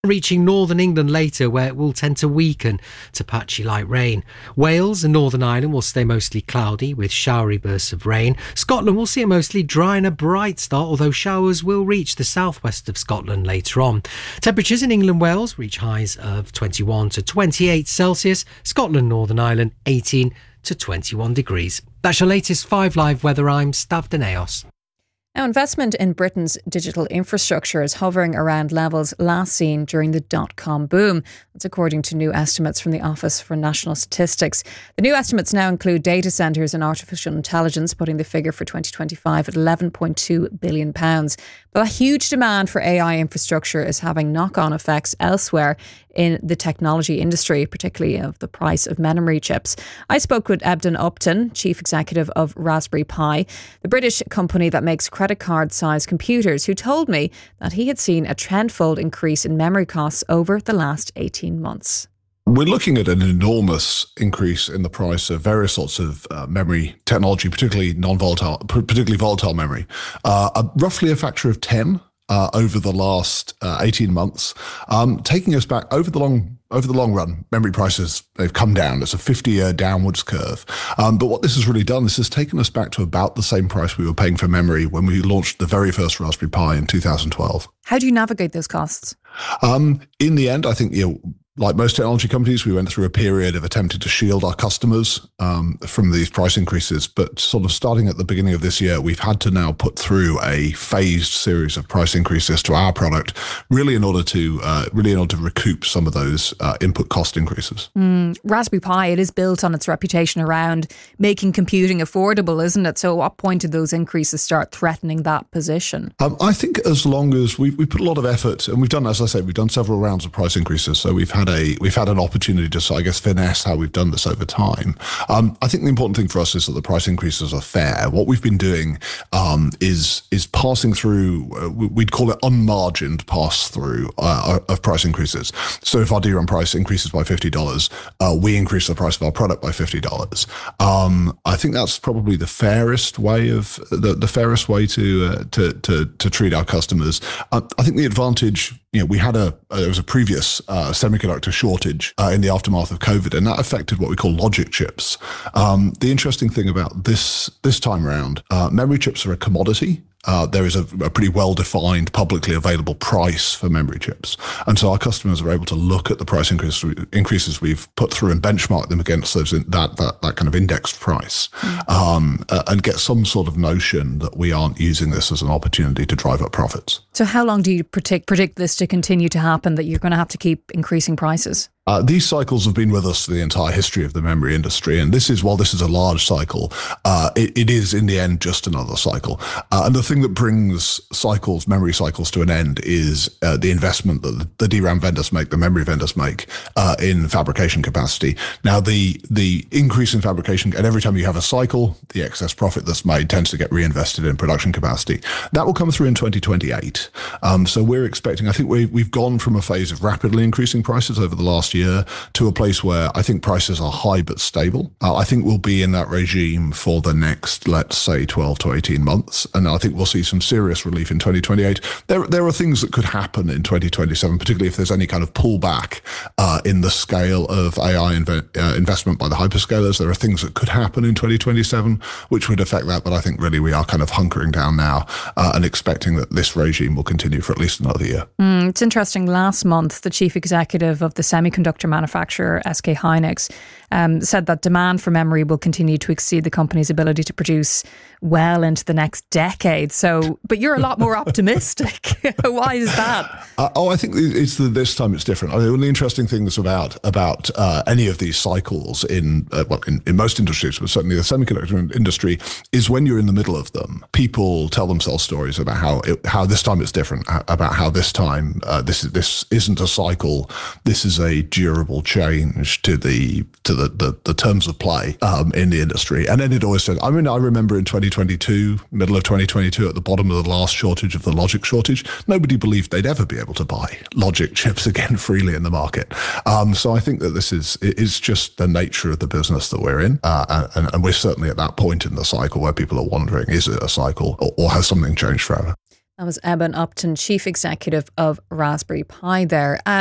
reaching northern England later, where it will tend to weaken to patchy light rain. Wales and Northern Ireland will stay mostly cloudy with showery bursts of rain. Scotland will see a mostly dry and a bright start, although showers will reach the southwest of Scotland later on. Temperatures in England, Wales reach highs of 21 to 28 Celsius. Scotland, Northern Ireland 18 to 21 degrees. That's your latest 5 Live weather. I'm Stav Deneos. Now, investment in Britain's digital infrastructure is hovering around levels last seen during the dot-com boom. That's according to new estimates from the Office for National Statistics. The new estimates now include data centres and artificial intelligence, putting the figure for 2025 at £11.2 billion. But a huge demand for AI infrastructure is having knock-on effects elsewhere in the technology industry, particularly of the price of memory chips. I spoke with Ebden Upton, Chief Executive of Raspberry Pi, the British company that makes credit card-sized computers, who told me that he had seen a trendfold increase in memory costs over the last 18 months. We're looking at an enormous increase in the price of various sorts of memory technology, particularly volatile memory, roughly a factor of 10 over the last 18 months, taking us back over the long run. Memory prices, they've come down. It's a 50-year downwards curve. But what this has really done, this has taken us back to about the same price we were paying for memory when we launched the very first Raspberry Pi in 2012. How do you navigate those costs? In the end, I think, like most technology companies, we went through a period of attempting to shield our customers from these price increases. But sort of starting at the beginning of this year, we've had to now put through a phased series of price increases to our product, really in order to recoup some of those input cost increases. Raspberry Pi, it is built on its reputation around making computing affordable, isn't it? So at what point did those increases start threatening that position? I think as long as we put a lot of effort, and we've done, as I said, we've done several rounds of price increases. So we've had an opportunity to, I guess, finesse how we've done this over time. I think the important thing for us is that the price increases are fair. What we've been doing is passing through, we'd call it unmargined pass through of price increases. So if our DRAM price increases by $50, we increase the price of our product by $50. I think that's probably the fairest way to treat our customers. I think the advantage, there was a previous semiconductor shortage in the aftermath of COVID, and that affected what we call logic chips. The interesting thing about this time around, memory chips are a commodity. There is a pretty well-defined, publicly available price for memory chips. And so our customers are able to look at the price increases we've put through and benchmark them against that kind of indexed price, and get some sort of notion that we aren't using this as an opportunity to drive up profits. So how long do you predict this to continue to happen, that you're going to have to keep increasing prices? These cycles have been with us for the entire history of the memory industry. And while this is a large cycle, it is in the end just another cycle. And the thing that brings memory cycles to an end is the investment that the DRAM vendors make, the memory vendors make in fabrication capacity. Now, the increase in fabrication, and every time you have a cycle, the excess profit that's made tends to get reinvested in production capacity. That will come through in 2028. So we're expecting, I think we've gone from a phase of rapidly increasing prices over the last year to a place where I think prices are high but stable. I think we'll be in that regime for the next, let's say, 12 to 18 months. And I think we'll see some serious relief in 2028. There are things that could happen in 2027, particularly if there's any kind of pullback in the scale of AI investment by the hyperscalers. There are things that could happen in 2027 which would affect that. But I think really we are kind of hunkering down now and expecting that this regime will continue for at least another year. It's interesting. Last month, the chief executive of the semiconductor manufacturer SK Hynix said that demand for memory will continue to exceed the company's ability to produce well into the next decade. So, but you're a lot more optimistic. Why is that? I think this time it's different. One of the interesting things about any of these cycles in most industries, but certainly the semiconductor industry, is when you're in the middle of them, people tell themselves stories about how this time it's different, about how this time this isn't a cycle, this is a durable change to the terms of play in the industry. And then it always said, I remember in 2022, middle of 2022, at the bottom of the last shortage of the logic shortage, nobody believed they'd ever be able to buy logic chips again freely in the market. So I think that it's just the nature of the business that we're in. And we're certainly at that point in the cycle where people are wondering, is it a cycle or has something changed forever? That was Eben Upton, Chief Executive of Raspberry Pi there.